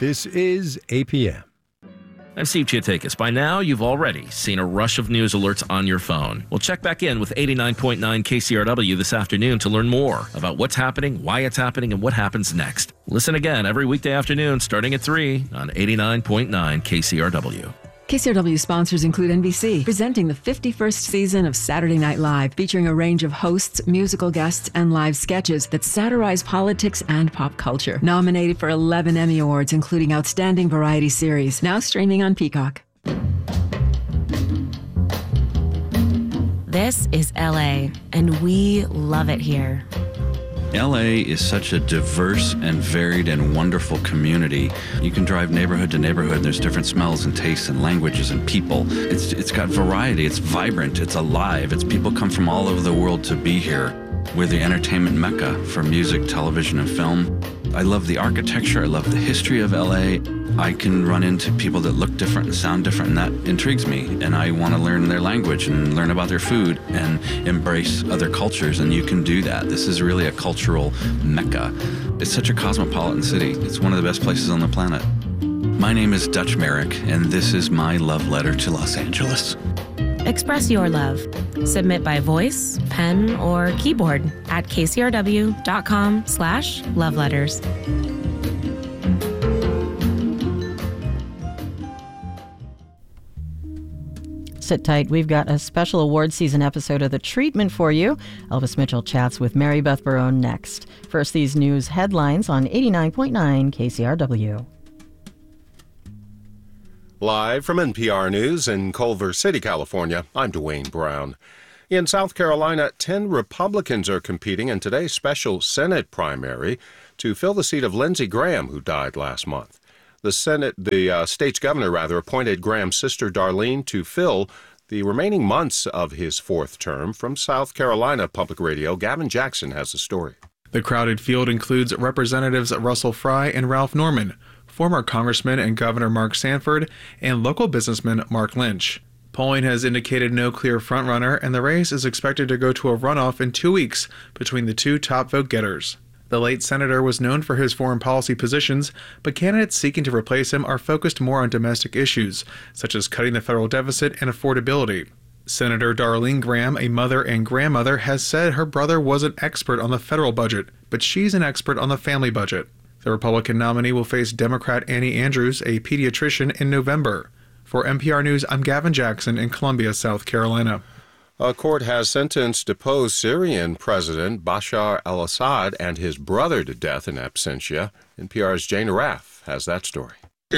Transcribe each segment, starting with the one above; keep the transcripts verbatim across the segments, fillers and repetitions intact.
This is A P M. I'm Steve Chiatakis. By now, you've already seen a rush of news alerts on your phone. We'll check back in with eighty-nine point nine K C R W this afternoon to learn more about what's happening, why it's happening, and what happens next. Listen again every weekday afternoon starting at three on eighty-nine point nine K C R W. K C R W sponsors include N B C, presenting the fifty-first season of Saturday Night Live, featuring a range of hosts, musical guests, and live sketches that satirize politics and pop culture. Nominated for eleven Emmy Awards, including Outstanding Variety Series. Now streaming on Peacock. This is L A, and we love it here. L A is such a diverse and varied and wonderful community. You can drive neighborhood to neighborhood, and there's different smells and tastes and languages and people. It's It's got variety, it's vibrant, it's alive. It's people come from all over the world to be here. We're the entertainment mecca for music, television, and film. I love the architecture, I love the history of L A. I can run into people that look different and sound different, and that intrigues me. And I want to learn their language and learn about their food and embrace other cultures, and you can do that. This is really a cultural mecca. It's such a cosmopolitan city. It's one of the best places on the planet. My name is Dutch Merrick, and this is my love letter to Los Angeles. Express your love. Submit by voice, pen, or keyboard at kcrw.com slash love letters. Sit tight. We've got a special award season episode of The Treatment for you. Elvis Mitchell chats with Mary Beth Barone next. First, these news headlines on eighty-nine point nine K C R W. Live from N P R News in Culver City, California, I'm Dwayne Brown. In South Carolina, ten Republicans are competing in today's special Senate primary to fill the seat of Lindsey Graham, who died last month. The Senate, the uh, state's governor, rather, appointed Graham's sister, Darlene, to fill the remaining months of his fourth term. From South Carolina Public Radio, Gavin Jackson has the story. The crowded field includes Representatives Russell Fry and Ralph Norman, former Congressman and Governor Mark Sanford, and local businessman Mark Lynch. Polling has indicated no clear frontrunner, and the race is expected to go to a runoff in two weeks between the two top vote-getters. The late senator was known for his foreign policy positions, but candidates seeking to replace him are focused more on domestic issues, such as cutting the federal deficit and affordability. Senator Darlene Graham, a mother and grandmother, has said her brother was an expert on the federal budget, but she's an expert on the family budget. The Republican nominee will face Democrat Annie Andrews, a pediatrician, in November. For N P R News, I'm Gavin Jackson in Columbia, South Carolina. A court has sentenced deposed Syrian President Bashar al-Assad and his brother to death in absentia. N P R's Jane Araf has that story.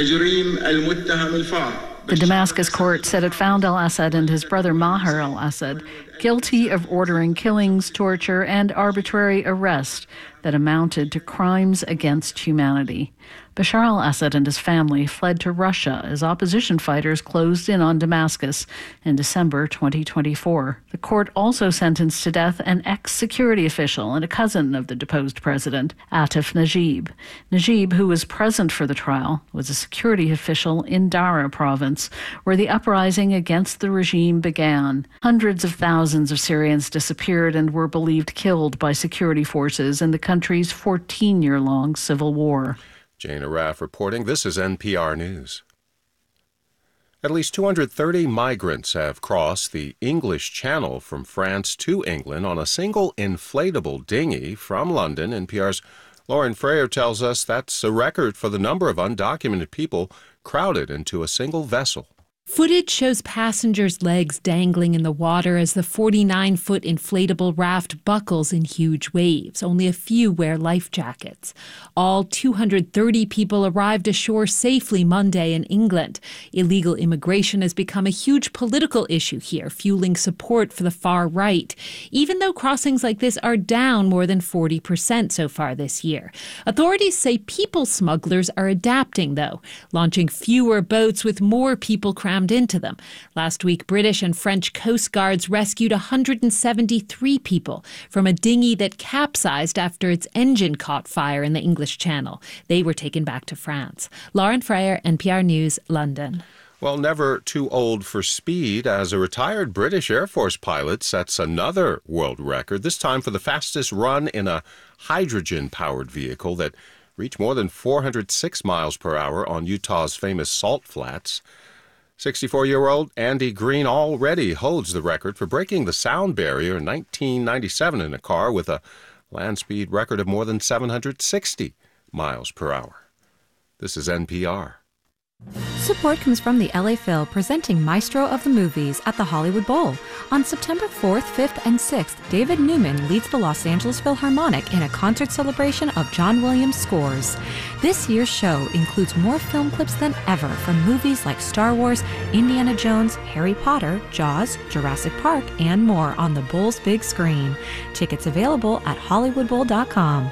The Damascus court said it found al-Assad and his brother Maher al-Assad guilty of ordering killings, torture, and arbitrary arrest that amounted to crimes against humanity. Bashar al-Assad and his family fled to Russia as opposition fighters closed in on Damascus in December twenty twenty-four. The court also sentenced to death an ex-security official and a cousin of the deposed president, Atif Najib. Najib, who was present for the trial, was a security official in Dara province, where the uprising against the regime began. Hundreds of thousands of Syrians disappeared and were believed killed by security forces in the country's fourteen-year-long civil war. Jane Araf reporting. This is N P R News. At least two hundred thirty migrants have crossed the English Channel from France to England on a single inflatable dinghy from London. N P R's Lauren Freyer tells us that's a record for the number of undocumented people crowded into a single vessel. Footage shows passengers' legs dangling in the water as the forty-nine-foot inflatable raft buckles in huge waves. Only a few wear life jackets. All two hundred thirty people arrived ashore safely Monday in England. Illegal immigration has become a huge political issue here, fueling support for the far right, even though crossings like this are down more than forty percent so far this year. Authorities say people smugglers are adapting, though, launching fewer boats with more people crammed into them. Last week, British and French Coast Guards rescued one hundred seventy-three people from a dinghy that capsized after its engine caught fire in the English Channel. They were taken back to France. Lauren Freyer, N P R News, London. Well, never too old for speed, as a retired British Air Force pilot sets another world record, this time for the fastest run in a hydrogen-powered vehicle that reach more than four hundred six miles per hour on Utah's famous Salt Flats. sixty-four-year-old Andy Green already holds the record for breaking the sound barrier in nineteen ninety-seven in a car with a land speed record of more than seven hundred sixty miles per hour. This is N P R. Support comes from the L A Phil, presenting Maestro of the Movies at the Hollywood Bowl. On September fourth, fifth, and sixth, David Newman leads the Los Angeles Philharmonic in a concert celebration of John Williams scores. This year's show includes more film clips than ever from movies like Star Wars, Indiana Jones, Harry Potter, Jaws, Jurassic Park, and more on the Bowl's big screen. Tickets available at hollywood bowl dot com.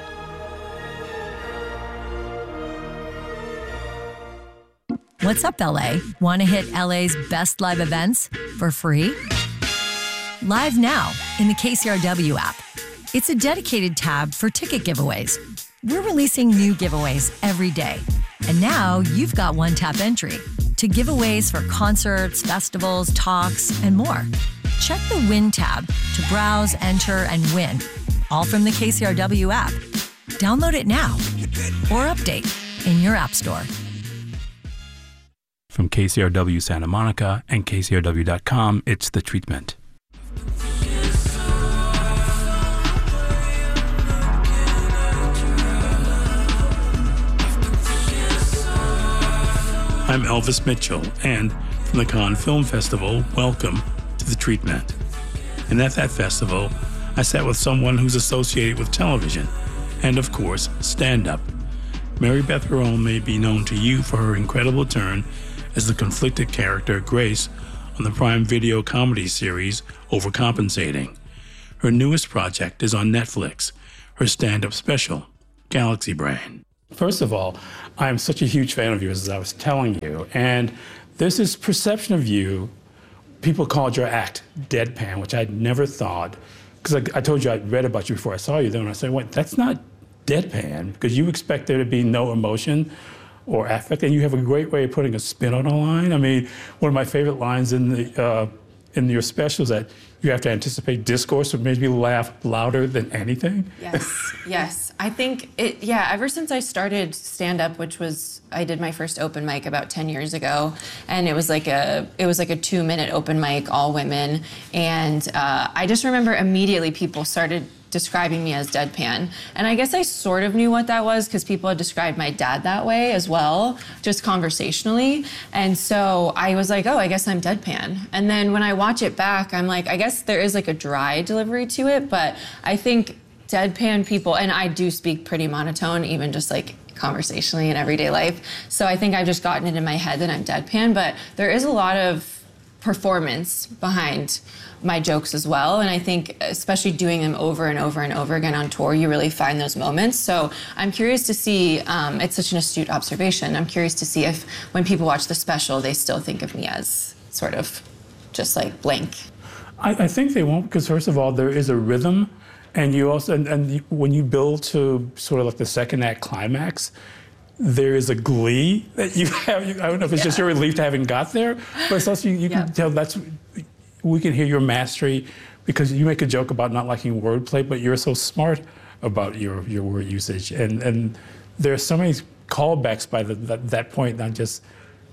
What's up, L A? Want to hit L A's best live events for free? Live now in the K C R W app. It's a dedicated tab for ticket giveaways. We're releasing new giveaways every day. And now you've got one-tap entry to giveaways for concerts, festivals, talks, and more. Check the Win tab to browse, enter, and win, all from the K C R W app. Download it now or update in your app store. From K C R W Santa Monica and K C R W dot com, it's The Treatment. I'm Elvis Mitchell, and from the Cannes Film Festival, welcome to The Treatment. And at that festival, I sat with someone who's associated with television, and of course, stand-up. Mary Beth Barone may be known to you for her incredible turn as the conflicted character Grace on the Prime Video comedy series Overcompensating. Her newest project is on Netflix, her stand-up special, Galaxy Brain. First of all, I'm such a huge fan of yours, as I was telling you, and there's this perception of you, people called your act deadpan, which I'd never thought, because I, I told you I'd read about you before I saw you, then I said, wait, that's not deadpan, because you expect there to be no emotion or affect, and you have a great way of putting a spin on a line. I mean, one of my favorite lines in the uh, in your special is that you have to anticipate discourse, which makes me laugh louder than anything. Yes, yes. I think it, yeah, ever since I started stand-up, which was, I did my first open mic about ten years ago, and it was like a, it was like a two-minute open mic, all women, and uh, I just remember immediately people started describing me as deadpan. And I guess I sort of knew what that was because people had described my dad that way as well, just conversationally. And so I was like, oh, I guess I'm deadpan. And then when I watch it back, I'm like, I guess there is like a dry delivery to it, but I think deadpan people, and I do speak pretty monotone, even just like conversationally in everyday life. So I think I've just gotten it in my head that I'm deadpan, but there is a lot of performance behind my jokes as well. And I think especially doing them over and over and over again on tour, you really find those moments. So I'm curious to see, um, it's such an astute observation. I'm curious to see if when people watch the special, they still think of me as sort of just like blank. I, I think they won't, because first of all, there is a rhythm. And you also, and, and you, when you build to sort of like the second act climax, there is a glee that you have. I don't know if it's yeah. just your relief to having got there, but it's also, you, you yeah. can tell that's, we can hear your mastery because you make a joke about not liking wordplay, but you're so smart about your, your word usage. And, and there are so many callbacks by the, that, that point, not just,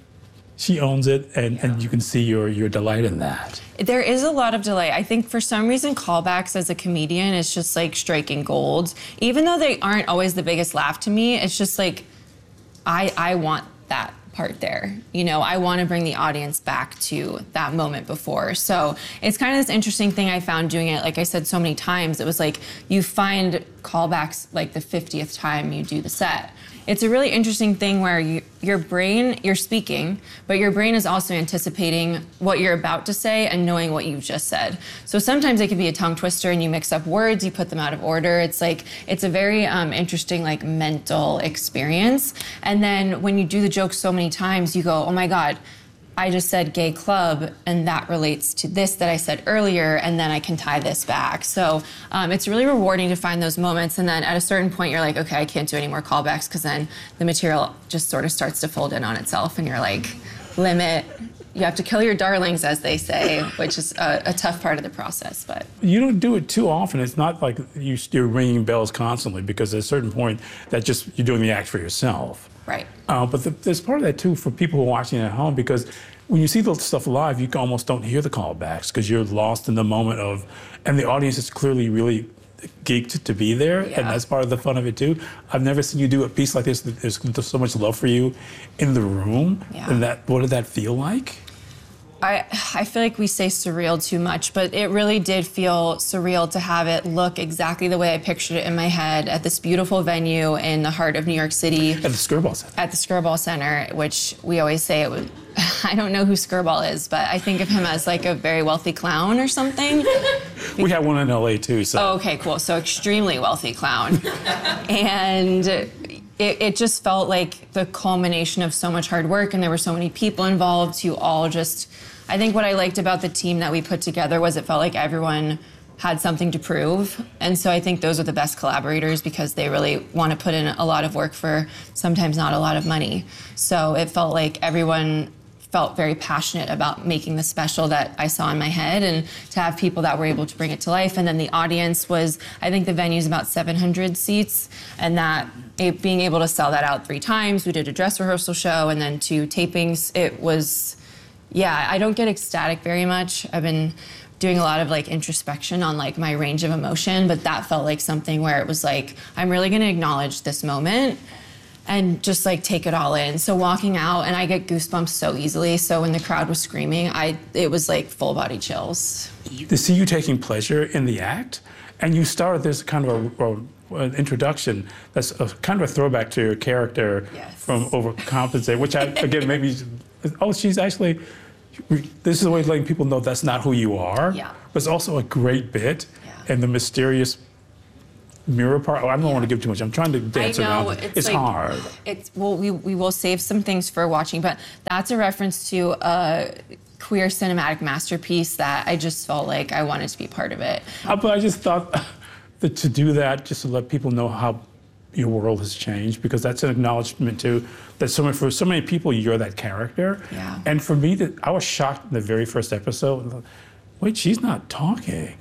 she owns it, and, yeah. and you can see your, your delight in that. There is a lot of delight. I think for some reason, callbacks as a comedian is just like striking gold. Even though they aren't always the biggest laugh to me, it's just like, I, I want that part there. You know, I want to bring the audience back to that moment before. So it's kind of this interesting thing I found doing it. Like I said so many times, it was like you find callbacks like the fiftieth time you do the set. It's a really interesting thing where you, your brain, you're speaking, but your brain is also anticipating what you're about to say and knowing what you've just said. So sometimes it can be a tongue twister and you mix up words, you put them out of order. It's like, it's a very um, interesting like mental experience. And then when you do the joke so many times, you go, oh my God, I just said gay club, and that relates to this that I said earlier, and then I can tie this back. So um, it's really rewarding to find those moments, and then at a certain point you're like, okay, I can't do any more callbacks, because then the material just sort of starts to fold in on itself, and you're like, limit, you have to kill your darlings, as they say, which is a, a tough part of the process. But you don't do it too often. It's not like you, you're ringing bells constantly, because at a certain point, that just you're doing the act for yourself. Right. Uh, but the, there's part of that too for people who are watching at home, because when you see the stuff live, you almost don't hear the callbacks because you're lost in the moment of, and the audience is clearly really geeked to be there, yeah. and that's part of the fun of it too. I've never seen you do a piece like this. There's, there's so much love for you in the room. Yeah. And that, what did that feel like? I, I feel like we say surreal too much, but it really did feel surreal to have it look exactly the way I pictured it in my head at this beautiful venue in the heart of New York City. At the Skirball Center. At the Skirball Center, which we always say it would, I don't know who Skirball is, but I think of him as like a very wealthy clown or something. We have one in L A too, so. Oh, okay, cool. So extremely wealthy clown. And it, it just felt like the culmination of so much hard work, and there were so many people involved who all just, I think what I liked about the team that we put together was it felt like everyone had something to prove. And so I think those are the best collaborators, because they really want to put in a lot of work for sometimes not a lot of money. So it felt like everyone felt very passionate about making the special that I saw in my head, and to have people that were able to bring it to life. And then the audience was, I think the venue's about seven hundred seats, and that it, being able to sell that out three times, we did a dress rehearsal show and then two tapings. It was, yeah, I don't get ecstatic very much. I've been doing a lot of like introspection on like my range of emotion, but that felt like something where it was like, I'm really gonna acknowledge this moment and just like take it all in. So walking out, and I get goosebumps so easily, so when the crowd was screaming, I it was like full body chills. To see you taking pleasure in the act, and you started this kind of a, a, an introduction that's a, kind of a throwback to your character yes. from Overcompensate, which I, again, maybe, oh, she's actually, this is a way of letting people know that's not who you are, yeah. but it's also a great bit, yeah. and the mysterious mirror part. Oh, I don't yeah. want to give too much. I'm trying to dance I know, around. It's, it's like, hard. It's well, we we will save some things for watching, but that's a reference to a queer cinematic masterpiece that I just felt like I wanted to be part of it. Uh, but I just thought that to do that, just to let people know how your world has changed, because that's an acknowledgement too, that so many, for so many people, you're that character. Yeah. And for me, that I was shocked in the very first episode. Wait, she's not talking.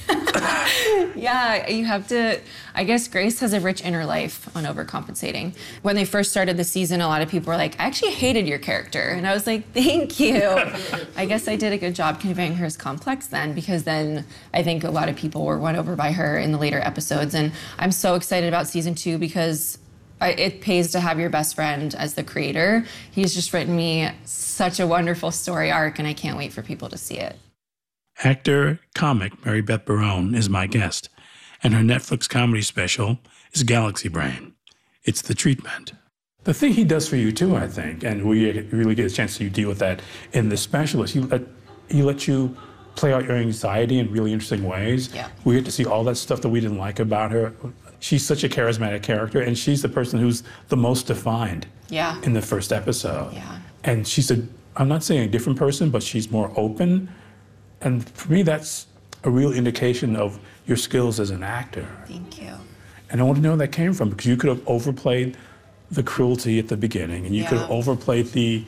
Yeah, you have to, I guess Grace has a rich inner life on Overcompensating. When they first started the season, a lot of people were like, I actually hated your character. And I was like, thank you. I guess I did a good job conveying her as complex then, because then I think a lot of people were won over by her in the later episodes. And I'm so excited about season two, because I, it pays to have your best friend as the creator. He's just written me such a wonderful story arc, and I can't wait for people to see it. Actor, comic Mary Beth Barone is my guest, and her Netflix comedy special is Galaxy Brain. It's The Treatment. The thing he does for you too, I think, and we really get a chance to deal with that in the special, is he let, he let you play out your anxiety in really interesting ways. Yeah. We get to see all that stuff that we didn't like about her. She's such a charismatic character, and she's the person who's the most defined yeah. in the first episode. Yeah. And she's a, I'm not saying a different person, but she's more open. And for me, that's a real indication of your skills as an actor. Thank you. And I want to know where that came from, because you could have overplayed the cruelty at the beginning, and you yeah. could have overplayed the,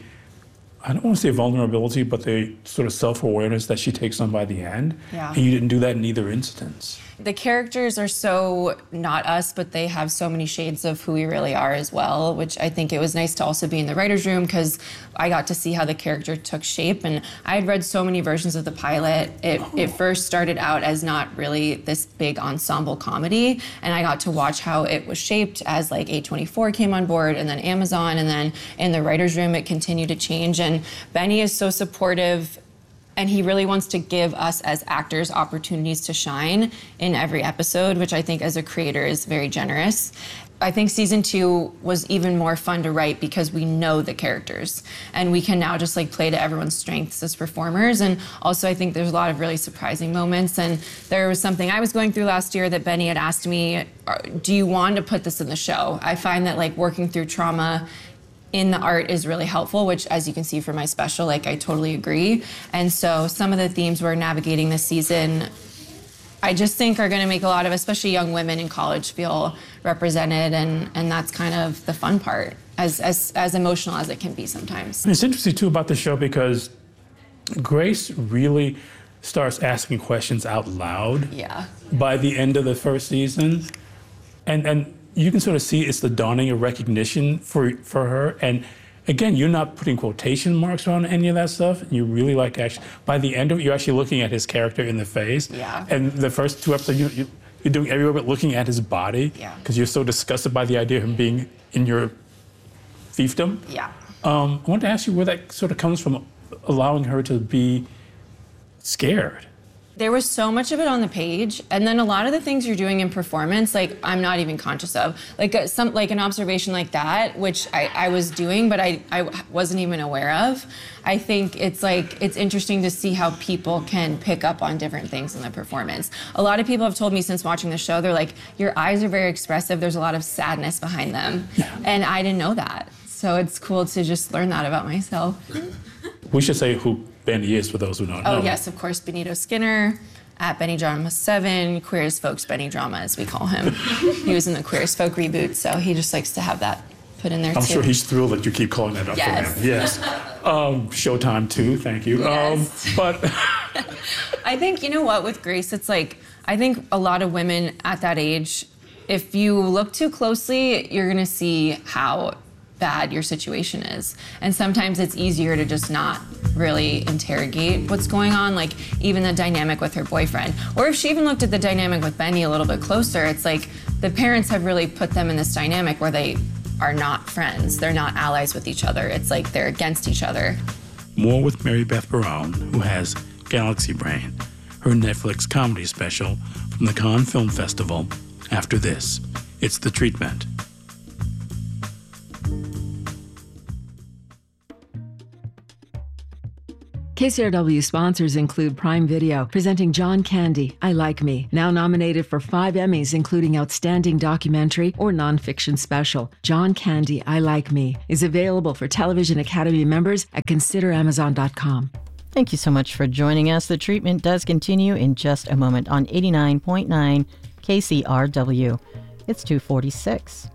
I don't want to say vulnerability, but the sort of self-awareness that she takes on by the end. Yeah. And you didn't do that in either instance. The characters are so not us, but they have so many shades of who we really are as well, which I think it was nice to also be in the writer's room, because I got to see how the character took shape. And I had read so many versions of the pilot. It, oh. it first started out as not really this big ensemble comedy, and I got to watch how it was shaped as like A twenty-four came on board, and then Amazon, and then in the writer's room it continued to change. And Benny is so supportive, and he really wants to give us as actors opportunities to shine in every episode, which I think as a creator is very generous. I think season two was even more fun to write because we know the characters, and we can now just like play to everyone's strengths as performers. And also I think there's a lot of really surprising moments. And there was something I was going through last year that Benny had asked me, do you want to put this in the show? I find that like working through trauma in the art is really helpful, which as you can see from my special, like I totally agree. And so some of the themes we're navigating this season, I just think are gonna make a lot of, especially young women in college, feel represented, and, and that's kind of the fun part, as, as, as emotional as it can be sometimes. And it's interesting too about the show, because Grace really starts asking questions out loud. Yeah. By the end of the first season, and and you can sort of see it's the dawning of recognition for for her. And again, you're not putting quotation marks on any of that stuff. You really like actually by the end of it, you're actually looking at his character in the face. Yeah. And the first two episodes, you, you you're doing everywhere but looking at his body. Yeah. Because you're so disgusted by the idea of him being in your fiefdom. Yeah. Um, I want to ask you where that sort of comes from, allowing her to be scared. There was so much of it on the page, and then a lot of the things you're doing in performance, like I'm not even conscious of. Like a, some, like an observation like that, which I, I was doing, but I, I wasn't even aware of. I think it's like it's interesting to see how people can pick up on different things in the performance. A lot of people have told me since watching the show, they're like, your eyes are very expressive. There's a lot of sadness behind them, yeah. And I didn't know that. So it's cool to just learn that about myself. We should say who Benny is for those who don't oh, know. Oh yes, of course, Benito Skinner, at Benny Drama seven, Queer as Folk's Benny Drama, as we call him. He was in the Queer as Folk reboot, so he just likes to have that put in there I'm too. sure he's thrilled that you keep calling that up yes. for him. Yes. Um, Showtime too, thank you. Yes. Um, but I think, you know what, with Grace, it's like, I think a lot of women at that age, if you look too closely, you're gonna see how bad your situation is. And sometimes it's easier to just not really interrogate what's going on, like even the dynamic with her boyfriend. Or if she even looked at the dynamic with Benny a little bit closer, it's like the parents have really put them in this dynamic where they are not friends. They're not allies with each other. It's like they're against each other. More with Mary Beth Barone, who has Galaxy Brain, her Netflix comedy special from the Cannes Film Festival, after this. It's The Treatment. K C R W sponsors include Prime Video, presenting John Candy, I Like Me, now nominated for five Emmys, including Outstanding Documentary or Nonfiction Special. John Candy, I Like Me is available for Television Academy members at consider amazon dot com. Thank you so much for joining us. The treatment does continue in just a moment on eighty-nine point nine K C R W. It's two forty-six.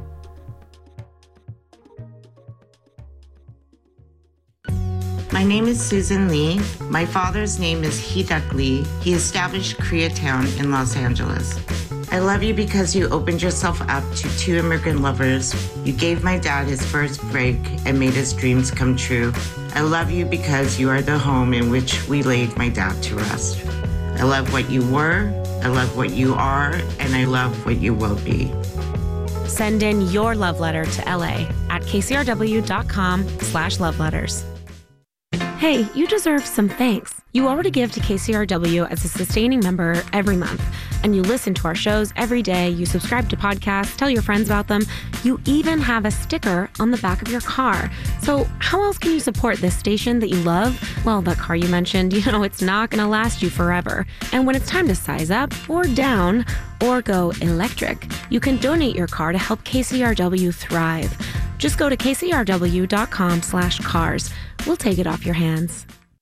My name is Susan Lee. My father's name is Hee-Duck Lee. He established Koreatown in Los Angeles. I love you because you opened yourself up to two immigrant lovers. You gave my dad his first break and made his dreams come true. I love you because you are the home in which we laid my dad to rest. I love what you were, I love what you are, and I love what you will be. Send in your love letter to L A at K C R W dot com slash love letters. Hey, you deserve some thanks. You already give to K C R W as a sustaining member every month, and you listen to our shows every day. You subscribe to podcasts, tell your friends about them. You even have a sticker on the back of your car. So how else can you support this station that you love? Well, that car you mentioned, you know, it's not going to last you forever. And when it's time to size up or down or go electric, you can donate your car to help K C R W thrive. Just go to K C R W dot com slash cars. We'll take it off your hands.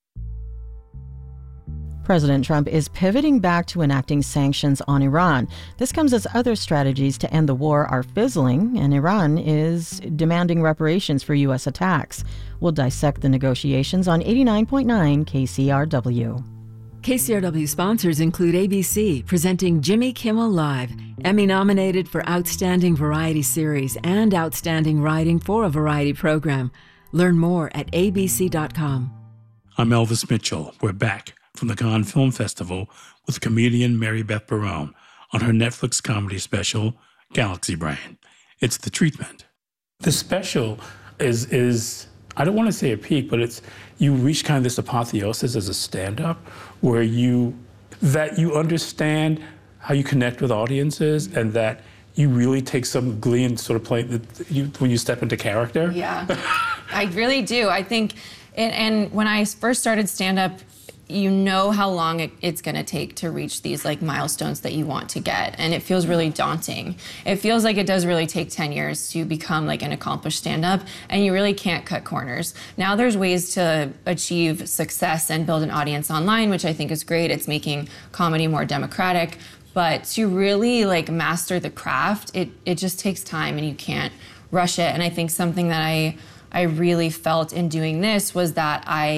President Trump is pivoting back to enacting sanctions on Iran. This comes as other strategies to end the war are fizzling, and Iran is demanding reparations for U S attacks. We'll dissect the negotiations on eighty-nine point nine K C R W. K C R W sponsors include A B C, presenting Jimmy Kimmel Live, Emmy nominated for Outstanding Variety Series and Outstanding Writing for a Variety Program. Learn more at A B C dot com. I'm Elvis Mitchell. We're back from the Cannes Film Festival with comedian Mary Beth Barone on her Netflix comedy special, Galaxy Brain. It's The Treatment. The special is, is I don't want to say a peak, but it's you reach kind of this apotheosis as a stand-up where you, that you understand how you connect with audiences and that you really take some glee in sort of playing the, you, when you step into character. Yeah, I really do. I think, and, and when I first started stand-up, you know how long it, it's gonna take to reach these like milestones that you want to get, and it feels really daunting. It feels like it does really take ten years to become like an accomplished stand-up, and you really can't cut corners. Now there's ways to achieve success and build an audience online, which I think is great. It's making comedy more democratic, but to really like master the craft, it, it just takes time and you can't rush it. And I think something that I, I really felt in doing this was that I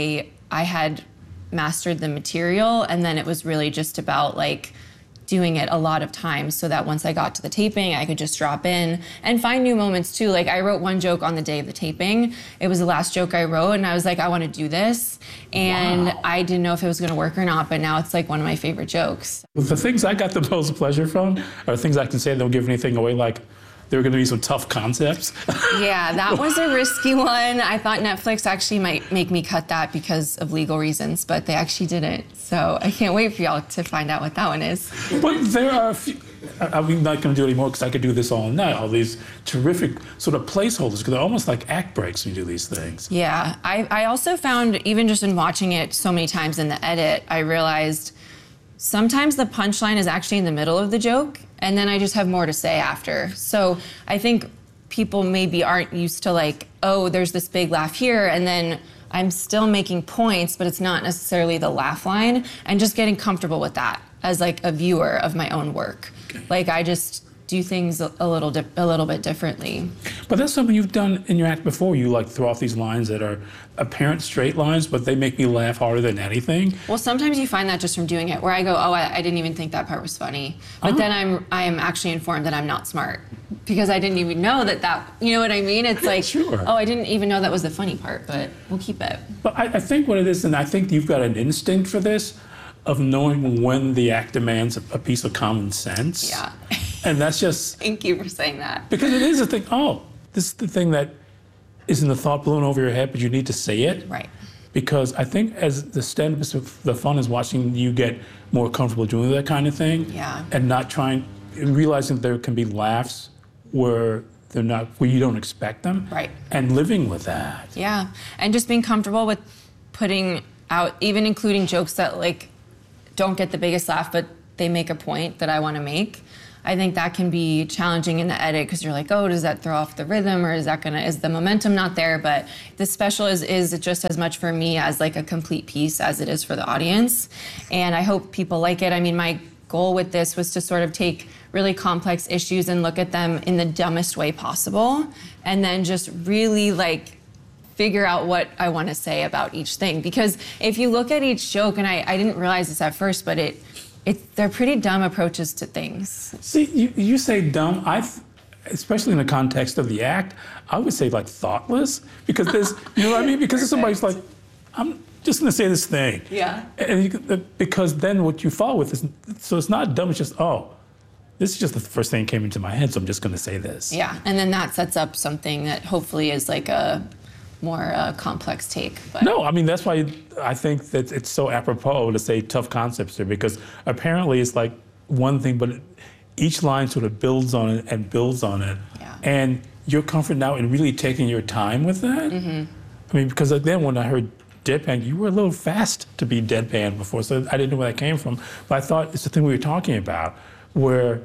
I had mastered the material, and then it was really just about like doing it a lot of times so that once I got to the taping, I could just drop in and find new moments too. Like I wrote one joke on the day of the taping. It was the last joke I wrote, and I was like, I want to do this. And wow. I didn't know if it was going to work or not, but now it's like one of my favorite jokes. The things I got the most pleasure from are things I can say that don't give anything away, like there were going to be some tough concepts. Yeah, that was a risky one. I thought Netflix actually might make me cut that because of legal reasons, but they actually didn't. So I can't wait for y'all to find out what that one is. But there are a few, I'm not going to do it anymore because I could do this all night, all these terrific sort of placeholders, because they're almost like act breaks when you do these things. Yeah, I, I also found, even just in watching it so many times in the edit, I realized sometimes the punchline is actually in the middle of the joke, and then I just have more to say after. So I think people maybe aren't used to like, oh, there's this big laugh here, and then I'm still making points, but it's not necessarily the laugh line, and just getting comfortable with that as like a viewer of my own work. Okay. Like I just do things a, a little di- a little bit differently. But that's something you've done in your act before. You like throw off these lines that are apparent straight lines, but they make me laugh harder than anything. Well, sometimes you find that just from doing it, where I go, oh, I, I didn't even think that part was funny. But uh-huh. then I'm I'm actually informed that I'm not smart because I didn't even know that that, you know what I mean? It's like, sure. oh, I didn't even know that was the funny part, but we'll keep it. But I, I think what it is, and I think you've got an instinct for this, of knowing when the act demands a, a piece of common sense. Yeah. And that's just... Thank you for saying that. Because it is a thing, oh, this is the thing that isn't the thought blown over your head, but you need to say it. Right. Because I think as the stand-up, the fun is watching you get more comfortable doing that kind of thing. Yeah. And not trying, and realizing that there can be laughs where they're not, where you don't expect them. Right. And living with that. Yeah. And just being comfortable with putting out, even including jokes that like don't get the biggest laugh, but they make a point that I want to make. I think that can be challenging in the edit because you're like, oh, does that throw off the rhythm, or is that gonna, is the momentum not there? But the special is is just as much for me as like a complete piece as it is for the audience. And I hope people like it. I mean, my goal with this was to sort of take really complex issues and look at them in the dumbest way possible, and then just really like figure out what I want to say about each thing. Because if you look at each joke, and I, I didn't realize this at first, but it, it they're pretty dumb approaches to things. See, you, you say dumb, I, especially in the context of the act, I would say like thoughtless, because there's, you know what I mean? Because somebody's like, I'm just gonna say this thing. Yeah. And you, because then what you follow with is, so it's not dumb, it's just, oh, this is just the first thing that came into my head, so I'm just gonna say this. Yeah, and then that sets up something that hopefully is like a more uh, complex take. But. No, I mean, that's why I think that it's so apropos to say tough concepts here, because apparently it's like one thing, but each line sort of builds on it and builds on it. Yeah. And you're comfortable now in really taking your time with that? Mm-hmm. I mean, because like then when I heard deadpan, you were a little fast to be deadpan before, so I didn't know where that came from. But I thought it's the thing we were talking about, where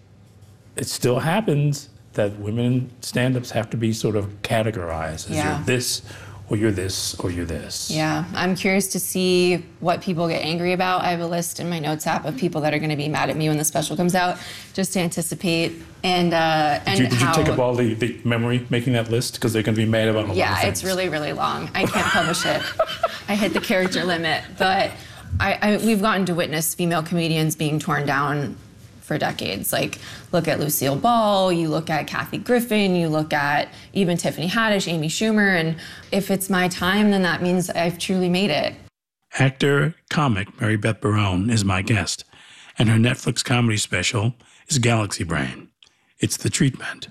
it still happens that women stand-ups have to be sort of categorized as yeah. you're this, or you're this, or you're this. Yeah, I'm curious to see what people get angry about. I have a list in my notes app of people that are going to be mad at me when the special comes out, just to anticipate. And uh, and did you, did how, you take up all the, the memory making that list? Because they're going to be mad about all yeah, the it's really, really long. I can't publish it. I hit the character limit. But I, I, we've gotten to witness female comedians being torn down for decades. Like, look at Lucille Ball, you look at Kathy Griffin, you look at even Tiffany Haddish, Amy Schumer, and if it's my time, then that means I've truly made it. Actor, comic Mary Beth Barone is my guest, and her Netflix comedy special is Galaxy Brain. It's The Treatment.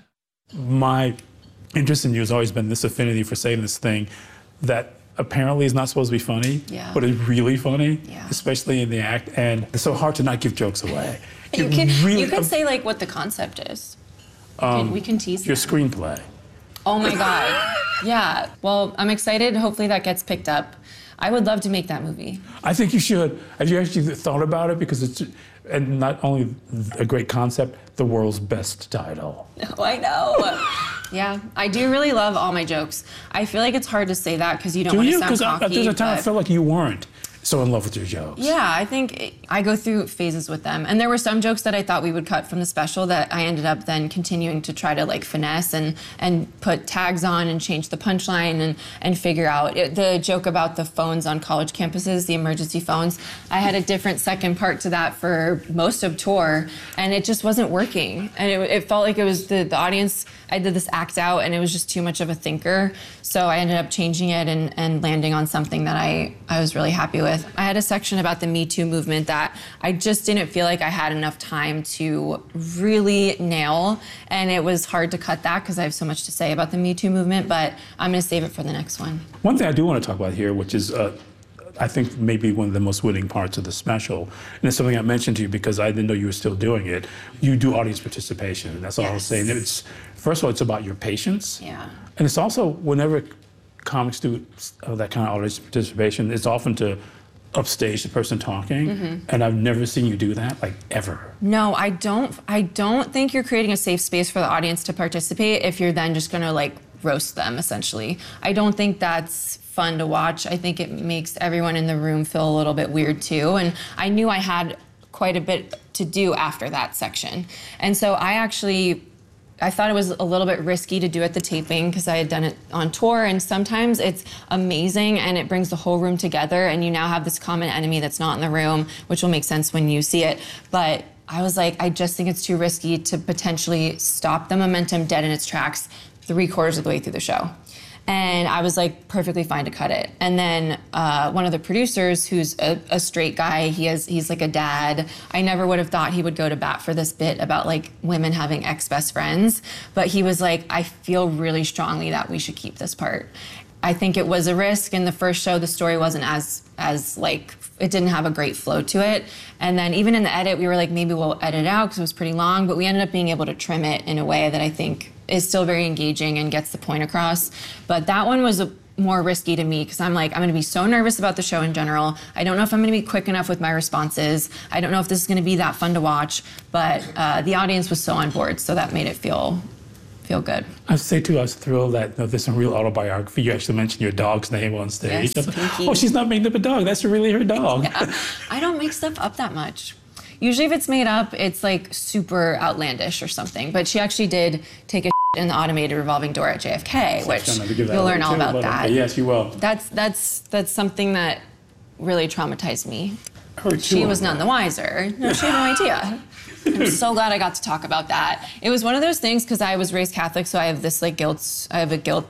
My interest in you has always been this affinity for saying this thing that apparently is not supposed to be funny, yeah. but is really funny, yeah. especially in the act, and it's so hard to not give jokes away. You can, really, you can say like what the concept is. We um, can, we can tease your them. screenplay. Oh my God, yeah. Well, I'm excited. Hopefully that gets picked up. I would love to make that movie. I think you should. Have you actually thought about it? Because it's, and not only a great concept, the world's best title. Oh, I know. Yeah, I do really love all my jokes. I feel like it's hard to say that because you don't do want you? to sound cocky. Because there's a time but... I felt like you weren't. so in love with your jokes? Yeah, I think it, I go through phases with them. And there were some jokes that I thought we would cut from the special that I ended up then continuing to try to like finesse and, and put tags on and change the punchline and, and figure out. It, the joke about the phones on college campuses, the emergency phones, I had a different second part to that for most of tour, and it just wasn't working. And it, it felt like it was the, the audience, I did this act out and it was just too much of a thinker. So I ended up changing it and, and landing on something that I, I was really happy with. I had a section about the Me Too movement that I just didn't feel like I had enough time to really nail, and it was hard to cut that because I have so much to say about the Me Too movement, but I'm gonna save it for the next one. One thing I do want to talk about here, which is uh, I think maybe one of the most winning parts of the special, and it's something I mentioned to you because I didn't know you were still doing it. You do audience participation, and that's all yes. I was saying. It's, first of all, it's about your patience. Yeah. And it's also, whenever comics do uh, that kind of audience participation, it's often to upstage the person talking, mm-hmm. and I've never seen you do that, like, ever. No, I don't. I don't think you're creating a safe space for the audience to participate if you're then just gonna, like, roast them, essentially. I don't think that's fun to watch. I think it makes everyone in the room feel a little bit weird, too, and I knew I had quite a bit to do after that section. And so I actually I thought it was a little bit risky to do at the taping because I had done it on tour, and sometimes it's amazing and it brings the whole room together and you now have this common enemy that's not in the room, which will make sense when you see it. But I was like, I just think it's too risky to potentially stop the momentum dead in its tracks three quarters of the way through the show. And I was like perfectly fine to cut it. And then uh, one of the producers, who's a, a straight guy, he has he's like a dad. I never would have thought he would go to bat for this bit about like women having ex-best friends, but he was like, I feel really strongly that we should keep this part. I think it was a risk. In the first show, the story wasn't as as like, it didn't have a great flow to it. And then even in the edit, we were like, maybe we'll edit it out because it was pretty long, but we ended up being able to trim it in a way that I think is still very engaging and gets the point across. But that one was a, more risky to me because I'm like, I'm gonna be so nervous about the show in general. I don't know if I'm gonna be quick enough with my responses. I don't know if this is gonna be that fun to watch, but uh, the audience was so on board, so that made it feel feel good. I say too, I was thrilled that you know, there's some real autobiography. You actually mentioned your dog's name on stage. Yes, Pinky. Oh, she's not making up a dog. That's really her dog. Yeah. I don't make stuff up that much. Usually if it's made up, it's like super outlandish or something. But she actually did take a in the automated revolving door at J F K, so which you'll learn all too, about that. Okay, yes, you will. That's that's that's something that really traumatized me. Her she was none the wiser. No, she had no idea. I'm so glad I got to talk about that. It was one of those things because I was raised Catholic, so I have this like guilt. I have a guilt